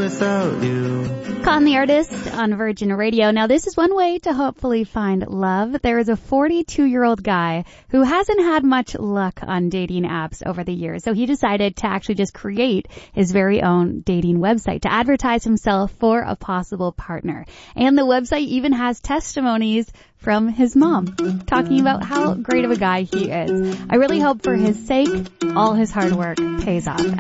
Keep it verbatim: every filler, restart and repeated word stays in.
without you. Con the Artist on Virgin Radio. Now, this is one way to hopefully find love. There is a forty-two-year-old guy who hasn't had much luck on dating apps over the years. So he decided to actually just create his very own dating website to advertise himself for a possible partner. And the website even has testimonies from his mom talking about how great of a guy he is. I really hope for his sake, all his hard work pays off.